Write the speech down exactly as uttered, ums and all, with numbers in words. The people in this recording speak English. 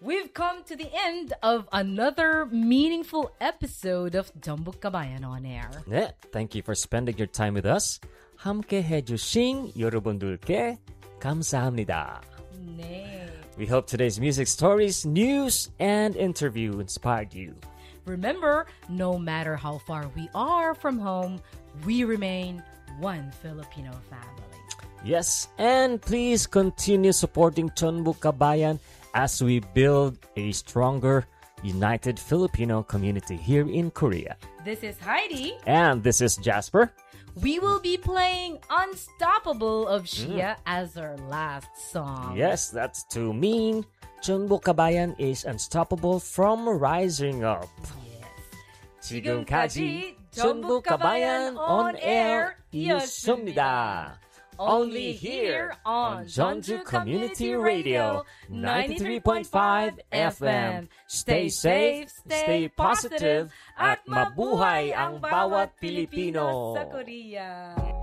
We've come to the end of another meaningful episode of Jambuk Kabayan on Air. 네, thank you for spending your time with us. 함께 해주신 여러분들께 감사합니다. 네. We hope today's music stories, news, and interview inspired you. Remember, no matter how far we are from home, we remain one Filipino family. Yes, and please continue supporting Chonbuk Kabayan as we build a stronger, united Filipino community here in Korea. This is Heidi. And this is Jasper. We will be playing Unstoppable of Shia mm. as our last song. Yes, that's to mean Chonbuk Kabayan is unstoppable from rising up. Yes. 지금까지 Chonbuk Kabayan on air 이었습니다. Only here on Jeonju Community Radio ninety-three point five F M. Stay safe, stay positive, at mabuhay ang bawat Pilipino. Sa Korea.